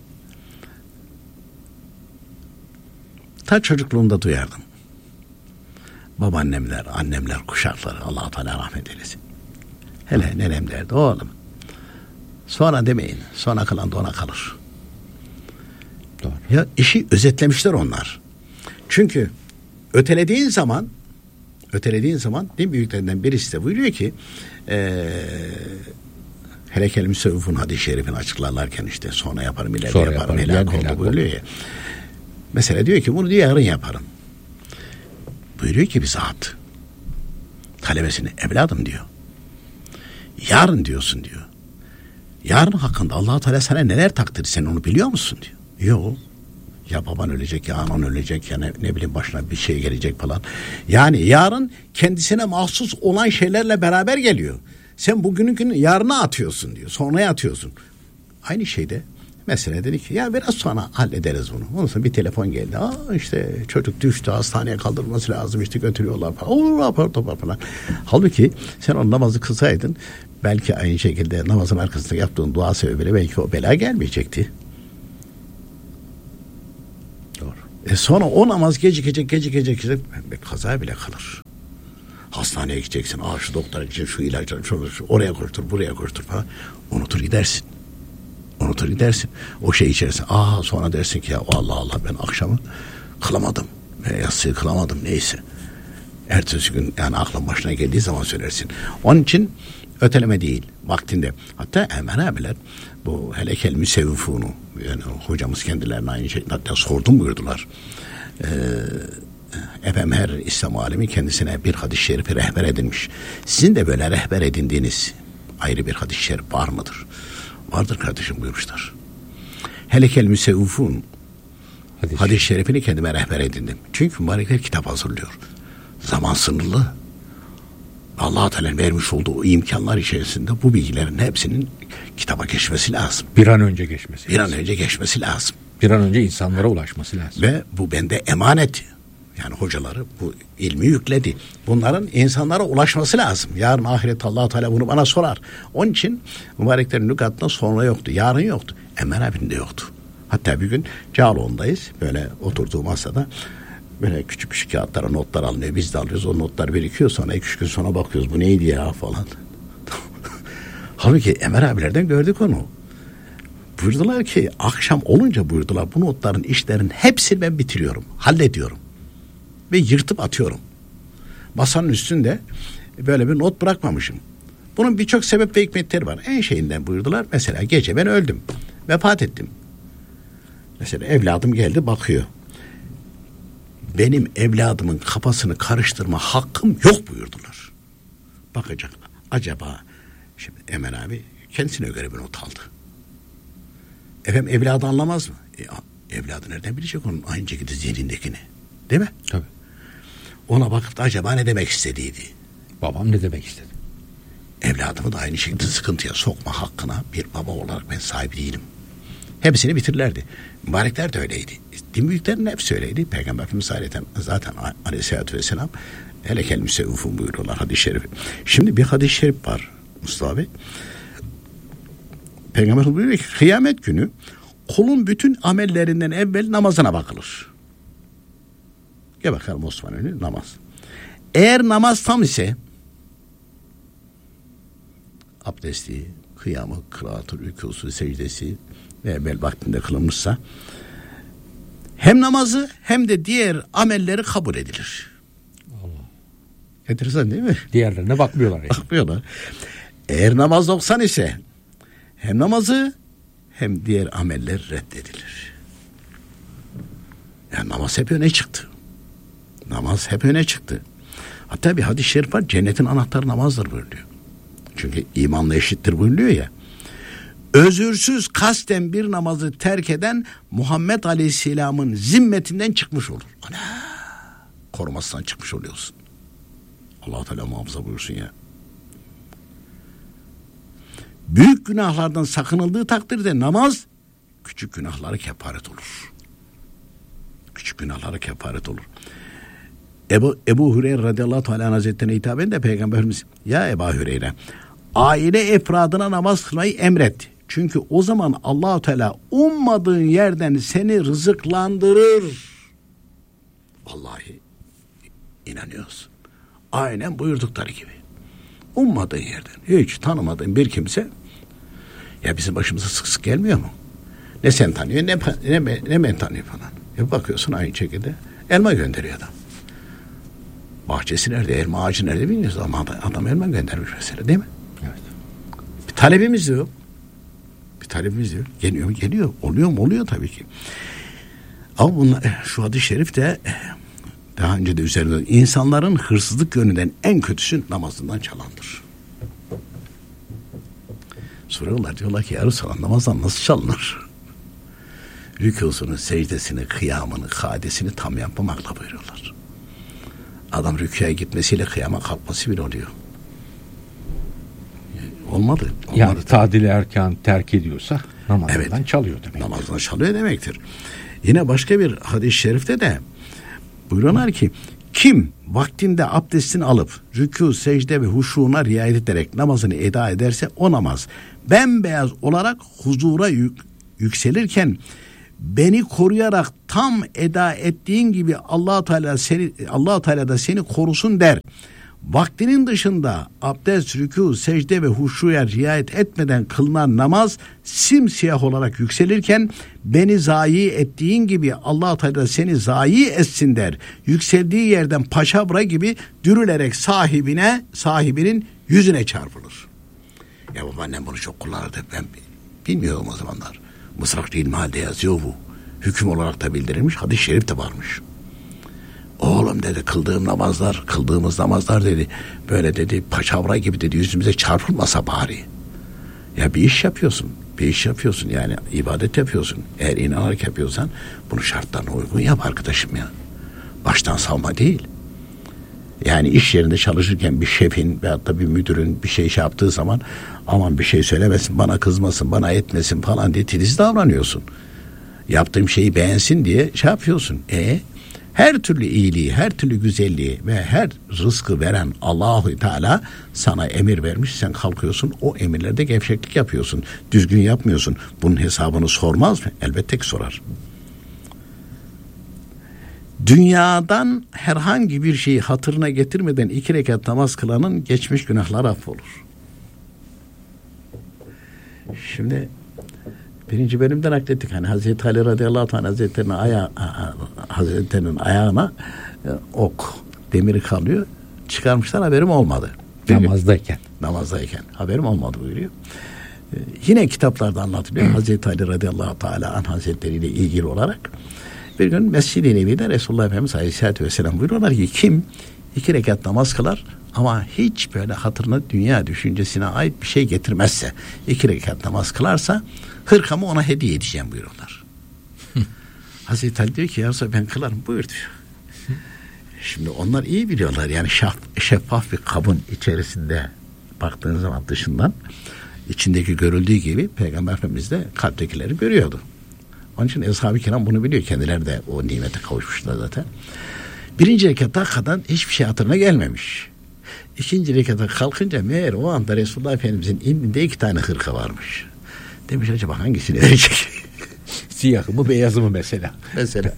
ta çocukluğumda duyardım. Babaannemler, annemler, kuşakları, Allah-u Teala rahmet eylesin. Hele nenem derdi, oğlum sonra demeyin, sonra kalan da ona kalır. Doğru. Ya işi özetlemişler onlar. Çünkü ötelediğin zaman ötelediğin zaman din büyüklerinden birisi de buyuruyor ki ee, Helekel Müsevvifun hadis-i şerifini açıklarlarken işte sonra yaparım ileride sonra yaparım, yaparım helak oldu buyuruyor ya. Mesela diyor ki bunu diyor yarın yaparım. Buyuruyor ki bir zat talebesine, evladım diyor, yarın diyorsun diyor. Yarın hakkında Allah-u Teala sana neler takdirdi, sen onu biliyor musun diyor. Yok. Ya baban ölecek, ya anan ölecek, ya ne, ne bileyim başına bir şey gelecek falan. Yani yarın kendisine mahsus olan şeylerle beraber geliyor. Sen bugünün yarına atıyorsun diyor. Sonraya atıyorsun. Aynı şeyde mesela dedi ki ya biraz sonra hallederiz bunu. Ondan sonra bir telefon geldi. Aa işte çocuk düştü, hastaneye kaldırılması lazım, işte götürüyorlar falan. Olur rapor topar falan. Halbuki sen o namazı kılsaydın belki aynı şekilde namazın arkasında yaptığın dua sebebiyle belki o bela gelmeyecekti. Doğru. E sonra o namaz gecikecek, gecikecek, gecikecek. Kaza bile kalır. Hastaneye gideceksin. Aa şu doktora gideceksin, şu ilacları, şu, şu, oraya koştur, buraya koştur falan. Unutur gidersin. Unutur gidersin. O şey içerisinde. Aa sonra dersin ki ya Allah Allah ben akşamı kılamadım. Veya yatsıyı kılamadım neyse. Ertesi gün yani aklın başına geldiği zaman söylersin. Onun için öteleme değil. Vaktinde. Hatta Ermeni abiler bu Helekel Müsevvifunu yani hocamız kendilerine aynı şey hatta sordum buyurdular. Eee Efendim her İslam alemi kendisine bir hadis-i şerifi rehber edinmiş. Sizin de böyle rehber edindiğiniz ayrı bir hadis-i şerif var mıdır? Vardır kardeşim buyurmuşlar. Helekel Müsevvifun hadis-i hadis şerifini kendime rehber edindim. Çünkü mübarekler kitap hazırlıyor. Zaman sınırlı. Allah-u Teala'nın vermiş olduğu o imkanlar içerisinde bu bilgilerin hepsinin kitaba geçmesi lazım. Bir an önce geçmesi Bir lazım. an önce geçmesi lazım. Bir an önce insanlara ulaşması lazım. Ve bu bende emanet. Yani hocaları bu ilmi yükledi. Bunların insanlara ulaşması lazım. Yarın ahiret Allah-u Teala bunu bana sorar. Onun için mübareklerin lügatında sonra yoktu. Yarın yoktu. Emel abinin de yoktu. Hatta bir gün Cağaloğlu'ndayız. Böyle oturduğu masada böyle küçük küçük kağıtlara notlar alınıyor. Biz de alıyoruz. O notlar birikiyor. Sonra iki üç gün sonra bakıyoruz. Bu neydi ya falan. Halbuki Emel abilerden gördük onu. Buyurdular ki akşam olunca buyurdular bu notların işlerin hepsini ben bitiriyorum. Hallediyorum. Ve yırtıp atıyorum. Masanın üstünde böyle bir not bırakmamışım. Bunun birçok sebep ve hikmetleri var. En şeyinden buyurdular. Mesela gece ben öldüm. Vefat ettim. Mesela evladım geldi bakıyor. Benim evladımın kafasını karıştırma hakkım yok buyurdular. Bakacak. Acaba şimdi Emel abi kendisine göre bir not aldı. Efendim evladı anlamaz mı? E, evladı nereden bilecek onun aynı şekilde zihnindekini? Değil mi? Tabii. Ona bakıp da acaba ne demek istediydi? Babam ne demek istedi? Evladımı da aynı şekilde sıkıntıya sokma hakkına bir baba olarak ben sahip değilim. Hepsini bitirirlerdi. Mübarekler de öyleydi. Din büyüklerinin hepsi öyleydi. Peygamber Efendimiz zaten, zaten aleyhissalatü vesselam Helekel Müsevvifun buyuruyorlar hadis-i şerifi. Şimdi bir hadis-i şerif var Mustafa Bey. Peygamber buyuruyor ki kıyamet günü kulun bütün amellerinden evvel namazına bakılır. Gel bakalım Osman önü namaz. Eğer namaz tam ise abdesti, kıyamı, kıraatı, rükûsu, secdesi ve evvel vaktinde kılınmışsa hem namazı hem de diğer amelleri kabul edilir. Allah. Enteresan değil mi? Diğerlerine bakmıyorlar. Yani. Bakmıyorlar. Eğer namaz doksan ise hem namazı hem diğer ameller reddedilir. Yani namaz hep öne çıktı. Namaz hep öne çıktı. Hatta bir hadis-i şerif var. Cennetin anahtarı namazdır buyuruyor. Çünkü imanla eşittir buyuruyor ya. Özürsüz kasten bir namazı terk eden Muhammed Aleyhisselam'ın zimmetinden çıkmış olur. Ana! Korumasından çıkmış oluyorsun. Allah-u Teala muhafaza buyursun ya. Büyük günahlardan sakınıldığı takdirde namaz küçük günahları kefaret olur. Küçük günahları kefaret olur. Ebu, Ebu Hureyre radıyallahu teala hazretlerine hitaben de Peygamberimiz, ya Ebu Hureyre, aile efradına namaz kılmayı emret. Çünkü o zaman Allah-u Teala ummadığın yerden seni rızıklandırır. Vallahi inanıyoruz. Aynen buyurdukları gibi. Ummadığın yerden, hiç tanımadığın bir kimse, ya bizim başımıza sık sık gelmiyor mu? Ne sen tanıyor, ne, ne, ne ben tanıyor falan. Ya bakıyorsun aynı şekilde elma gönderiyor adam. Bahçesi nerede, elma ağacı nerede bilmiyoruz ama adam elma göndermiş mesela, değil mi? Evet. Bir talebimiz yok. Bir talebimiz yok. Geliyor mu? Geliyor. Oluyor mu? Oluyor tabii ki. Ama bunlar, şu hadis-i şerif de daha önce de üzerinde, insanların hırsızlık yönünden en kötüsü namazından çalandır. Soruyorlar, diyorlar ki ya Resulallah, namazdan nasıl çalınır? Rükûsunu, secdesini, kıyamını, kadesini tam yapmamakla buyuruyorlar. Adam rükûya gitmesiyle kıyama kalkması bir oluyor. Olmadı. olmadı yani tadil erkan terk ediyorsa namazdan evet, çalıyor demektir. Namazdan çalıyor demektir. Yine başka bir hadis-i şerifte de buyuruyorlar ki, kim vaktinde abdestini alıp rükû, secde ve huşuğuna riayet ederek namazını eda ederse o namaz bembeyaz olarak huzura yük, yükselirken beni koruyarak tam eda ettiğin gibi Allah Teala seni Allah Teala da seni korusun der. Vaktinin dışında abdest, rükû, secde ve huşuya riayet etmeden kılınan namaz simsiyah olarak yükselirken beni zayi ettiğin gibi Allah Teala seni zayi etsin der. Yükseldiği yerden paşavra gibi dürülerek sahibine, sahibinin yüzüne çarpılır. Ya babaannem bunu çok kullanırdı. Ben bilmiyorum o zamanlar. Mısrak ilmi halde yazıyor bu. Hüküm olarak da bildirilmiş. Hadis-i şerif de varmış. Oğlum dedi, kıldığım namazlar, kıldığımız namazlar dedi, böyle dedi paçavra gibi dedi, yüzümüze çarpılmasa bari. Ya bir iş yapıyorsun, bir iş yapıyorsun yani ibadet yapıyorsun. Eğer inanarak yapıyorsan bunu şartlarına uygun yap arkadaşım ya. Baştan savma değil. Yani iş yerinde çalışırken bir şefin veyahut da bir müdürün bir şey şey yaptığı zaman aman bir şey söylemesin, bana kızmasın, bana etmesin falan diye titiz davranıyorsun. Yaptığım şeyi beğensin diye şey yapıyorsun. E her türlü iyiliği, her türlü güzelliği ve her rızkı veren Allah-u Teala sana emir vermiş. Sen kalkıyorsun, o emirlerde gevşeklik yapıyorsun. Düzgün yapmıyorsun. Bunun hesabını sormaz mı? Elbette ki sorar. Dünyadan herhangi bir şeyi hatırına getirmeden iki rekat namaz kılanın geçmiş günahları affolur. Şimdi birinci bölümden naklettik. Hani Hazreti Ali radıyallahu anh Hazretleri'nin aya, Hazretleri'nin ayağına e, ok, demiri kalıyor. Çıkarmışlar, haberim olmadı. Namazdayken. Namazdayken. Haberim olmadı buyuruyor. E, yine kitaplarda anlatılıyor. Hazreti Ali radıyallahu teala anh Hazretleri ile ilgili olarak bir gün Mescid-i Nebi'de Resulullah Efendimiz aleyhissalatü vesselam buyuruyorlar ki kim iki rekat namaz kılar ama hiç böyle hatırına dünya düşüncesine ait bir şey getirmezse, iki rekat namaz kılarsa hırkamı ona hediye edeceğim buyuruyorlar. Hazreti Ali diyor ki ya ben kılarım, buyur diyor. Şimdi onlar iyi biliyorlar yani şaf, şeffaf bir kabın içerisinde baktığın zaman dışından içindeki görüldüğü gibi Peygamber Efendimiz de kalptekileri görüyordu. Onun için Eshab-ı Kiram bunu biliyor. Kendileri de o nimete kavuşmuşlar zaten. Birinci rekatta kadar hiçbir şey hatırına gelmemiş. İkinci rekata kalkınca meğer o anda Resulullah Efendimizin indinde iki tane hırka varmış. Demiş acaba hangisini verecek? Siyahı mı beyazı mı mesela? Mesela.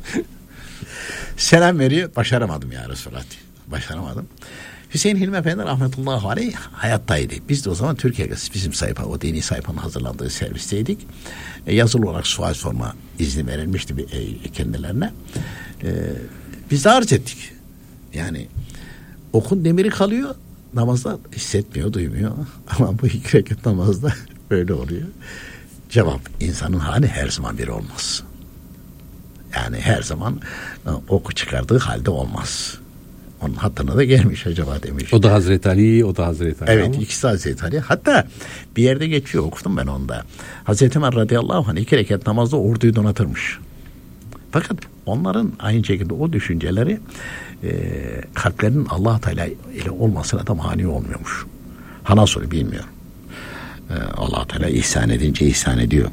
Selam veriyor. Başaramadım ya Resulullah. Başaramadım. Hüseyin Hilmi Efendi rahmetullahi aleyh hayattaydı. Biz de o zaman Türkiye Gazetesi bizim sayfa, o dini sayfanın hazırlandığı servisteydik. E, yazılı olarak sual sorma izni verilmişti bir, e, kendilerine. E, biz de arz ettik. Yani okun demiri kalıyor, namazda hissetmiyor, duymuyor. Ama bu iki rekat namazda böyle oluyor. Cevap, insanın hali her zaman bir olmaz. Yani her zaman e, oku çıkardığı halde olmaz. Onun hatırına da gelmiş acaba demiş. O da Hazreti Ali, o da Hazreti Ali. Evet, ama. ikisi Hazreti Ali. Hatta bir yerde geçiyor, okudum ben onda. Hazreti Ömer radıyallahu anh iki rekat namazda orduyu donatırmış. Fakat onların aynı şekilde o düşünceleri e, kalplerinin Allah Teala ile olmasına da mani olmuyormuş. Ha nasıl bilmiyorum. Ee, Allah Teala ihsan edince ihsan ediyor.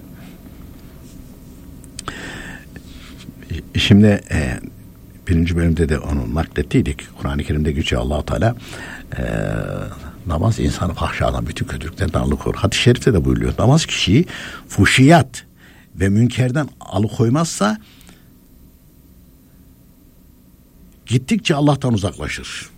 Şimdi e, birinci bölümde de onu naklettiydik. Kur'an-ı Kerim'de geçiyor Allah Teala e, namaz insanı fahşadan, bütün kötülüklerden alıkoyar. Hadis-i şerifte de buyuruyor. Namaz kişiyi fuhşiyat ve münkerden alıkoymazsa gittikçe Allah'tan uzaklaşır.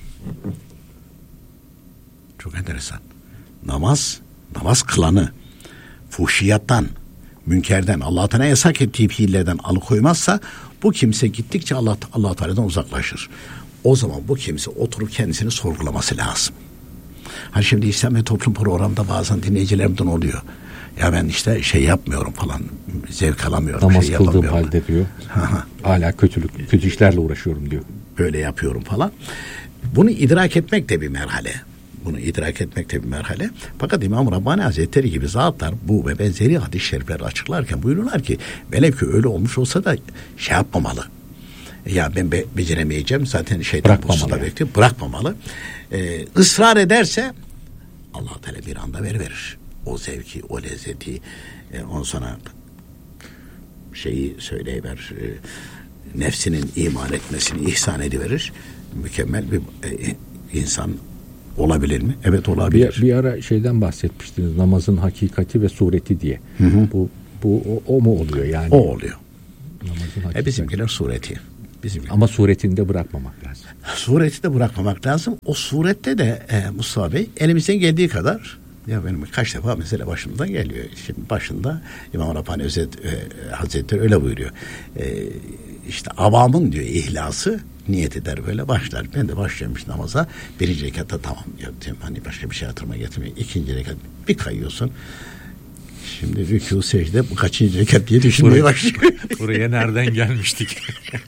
Çok enteresan. Namaz, namaz kılanı fuhşiyattan, münkerden, Allah Teala yasak ettiği fiillerden alıkoymazsa bu kimse gittikçe Allah Allah Teala'dan uzaklaşır. O zaman bu kimse oturup kendisini sorgulaması lazım. Hani şimdi İslam ve Toplum programında bazen dinleyicilerimden oluyor. Ya ben işte şey yapmıyorum falan, zevk alamıyorum. Namaz şey kıldığım halde diyor. Hala kötülük, kötü işlerle uğraşıyorum diyor. Böyle yapıyorum falan. Bunu idrak etmek de bir merhale. Bunu idrak etmek de bir merhale. Fakat İmam Rabbani Hazretleri gibi zatlar bu ve benzeri hadis-i şerifleri açıklarken buyururlar ki velev ki öyle olmuş olsa da şey yapmamalı. Ya ben be- beceremeyeceğim zaten şeytan bu da bekliyor. Bırakmamalı. Ee, ısrar ederse Allah Teala bir anda veriverir. O zevki, o lezzeti, e, ondan sonra şeyi söyleyiver, e, nefsinin iman etmesini ihsan ediverir. Mükemmel bir e, insan olabilir mi? Evet, olabilir. Bir, bir ara şeyden bahsetmiştiniz, namazın hakikati ve sureti diye. Hı hı. Bu bu o, o mu oluyor yani? O oluyor. Namazın hakikati. E bizimkiler sureti. Bizimkiler. Ama suretinde bırakmamak lazım. Sureti de bırakmamak lazım. O surette de e, Mustafa Bey elimizden geldiği kadar, ya benim kaç defa mesela başımdan geliyor. Şimdi başında İmam Rabbani Özet, e, Hazretleri öyle buyuruyor. E, işte avamın diyor ihlası niyet eder böyle başlar. Ben de başlamış namaza. Birinci rekatta tamam diyorum. Hani başka bir şey hatırıma getirmeyin. İkinci rekat bir kayıyorsun. Şimdi rükû secde bu kaçıncı rekat diye düşünmeye başlıyor. Buraya nereden gelmiştik?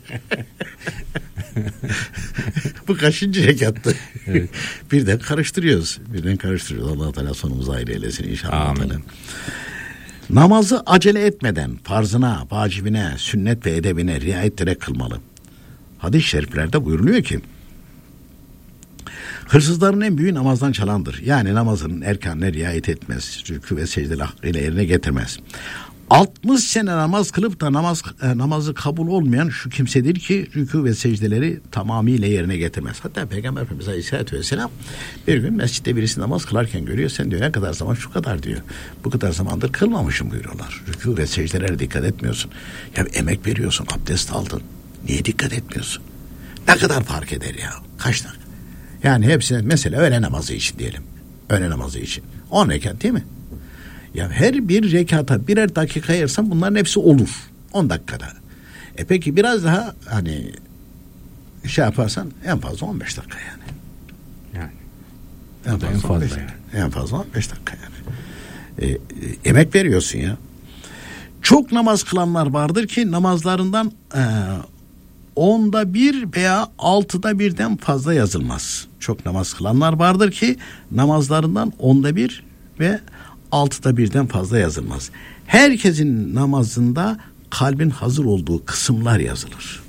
Bu kaçıncı rekattı? Evet. Birden karıştırıyoruz. Birden karıştırıyoruz. Allah Teala sonumuzu ayrı eylesin inşallah. Amin. Namazı acele etmeden farzına, vacibine, sünnet ve edebine riayet ederek kılmalı. Hadis-i şeriflerde buyuruluyor ki hırsızların en büyüğü namazdan çalandır. Yani namazının erkanına riayet etmez. Rükû ve secdeleri hakkıyla yerine getirmez. altmış sene namaz kılıp da namaz e, namazı kabul olmayan şu kimsedir ki rükû ve secdeleri tamamıyla yerine getirmez. Hatta Peygamber Efendimiz Aleyhisselatü Vesselam bir gün mescitte birisi namaz kılarken görüyor. Sen diyor ne kadar zaman? Şu kadar diyor. Bu kadar zamandır kılmamışım buyuruyorlar. Rükû ve secdelere dikkat etmiyorsun. Ya emek veriyorsun, abdest aldın. Niye dikkat etmiyorsun? Ne kadar fark eder ya? Kaç dakika? Yani hepsine mesela öğle namazı için diyelim. Öğle namazı için. on rekat değil mi? Ya her bir rekata birer dakika ayırsan bunların hepsi olur. on dakikada. E peki biraz daha hani şey yaparsan en fazla on beş dakika yani. Yani. En fazla, en fazla on beş, yani. En fazla on beş dakika yani. E, e, emek veriyorsun ya. Çok namaz kılanlar vardır ki namazlarından e, onda bir veya altıda birden fazla yazılmaz. Çok namaz kılanlar vardır ki namazlarından onda bir ve altıda birden fazla yazılmaz. Herkesin namazında kalbin hazır olduğu kısımlar yazılır.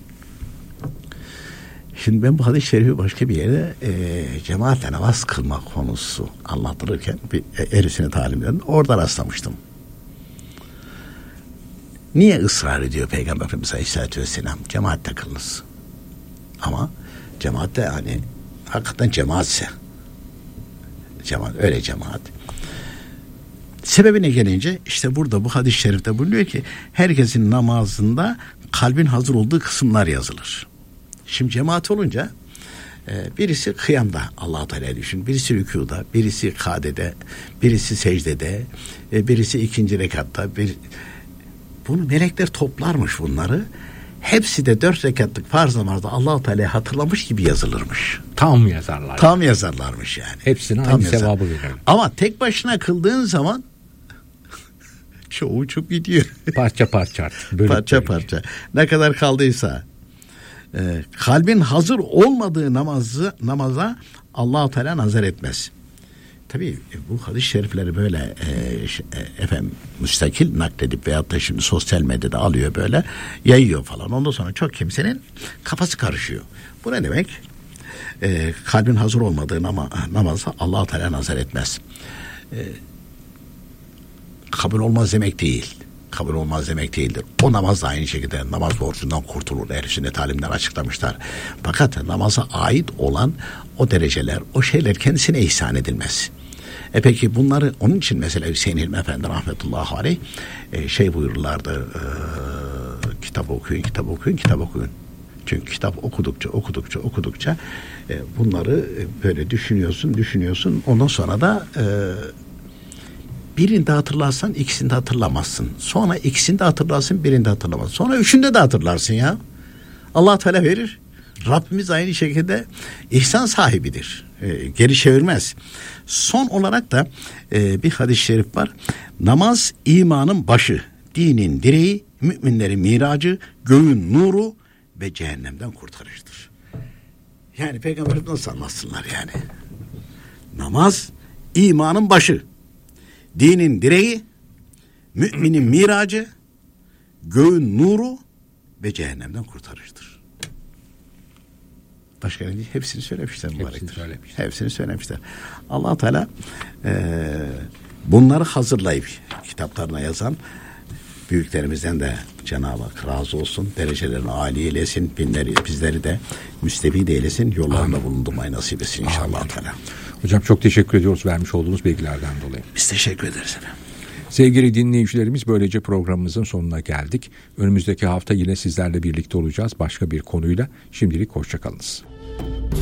Şimdi ben bu hadis-i şerifi başka bir yerde e, cemaatle namaz kılma konusu anlatılırken bir erisine talimlerinde orada rastlamıştım. Niye ısrar ediyor Peygamber Efendimiz Aleyhisselatü Vesselam? Cemaatle kılınız. Ama cemaatle hani hakikaten cemaatse cemaat öyle cemaat. Sebebine gelince işte burada bu hadis-i şerifte bulunuyor ki herkesin namazında kalbin hazır olduğu kısımlar yazılır. Şimdi cemaat olunca e, birisi kıyamda Allah-u Teala'ya düşün, birisi rükûda, birisi kadede, birisi secdede, e, birisi ikinci rekatta. Bir, bunu melekler toplarmış bunları. Hepsi de dört rekatlık farz namazda Allah-u Teala'yı hatırlamış gibi yazılırmış. Tam yazarlar. Tam yazarlarmış yani. Hepsine Tam aynı yazar. sevabı verir. Ama tek başına kıldığın zaman çoğu çok gidiyor. Parça parça artık. Bölük parça bölük. parça. Ne kadar kaldıysa. E, kalbin hazır olmadığı namazı namaza Allah-u Teala nazar etmez. Tabii bu hadis-i şerifleri böyle e, ş- e, efendim müstakil nakledip veyahut da şimdi sosyal medyada alıyor böyle yayıyor falan. Ondan sonra çok kimsenin kafası karışıyor. Bu ne demek? E, kalbin hazır olmadığı nama, namaza Allah-u Teala nazar etmez. E, kabul olmaz demek değil. Kabul olmaz demek değildir. O namaz da aynı şekilde namaz borcundan kurtulur. Ehl-i sünnet alimler açıklamışlar. Fakat namaza ait olan o dereceler, o şeyler kendisine ihsan edilmez. E peki bunları, onun için mesela Hüseyin Hilmi Efendi rahmetullahi aleyh e, şey buyururlardı, e, kitap okuyun, kitap okuyun, kitap okuyun. Çünkü kitap okudukça, okudukça, okudukça e, bunları e, böyle düşünüyorsun, düşünüyorsun. Ondan sonra da e, birini de hatırlarsan ikisini de hatırlamazsın. Sonra ikisini de hatırlarsın, birini de hatırlamazsın. Sonra üçünde de hatırlarsın ya. Allah Teala verir. Rabbimiz aynı şekilde ihsan sahibidir. E, geri çevirmez. Son olarak da e, bir hadis-i şerif var. Namaz imanın başı, dinin direği, müminlerin miracı, göğün nuru ve cehennemden kurtarıcıdır. Yani Peygamber nasıl anlatsınlar yani? Namaz imanın başı, dinin direği, müminin miracı, göğün nuru ve cehennemden kurtarıcıdır. Başka ne diyeyim? Hepsini söylemişler mübarektir. Hepsini söylemişler. Hepsini söylemişler. Allah Teala e, bunları hazırlayıp kitaplarına yazan büyüklerimizden de Cenab-ı Hak razı olsun. Derecelerini âli eylesin. Binleri, bizleri de müstefid eylesin. Yollarında bulundurmayı nasip etsin inşallah Teala. Hocam çok teşekkür ediyoruz vermiş olduğunuz bilgilerden dolayı. Biz teşekkür ederiz efendim. Sevgili dinleyicilerimiz, böylece programımızın sonuna geldik. Önümüzdeki hafta yine sizlerle birlikte olacağız başka bir konuyla. Şimdilik hoşça kalınız.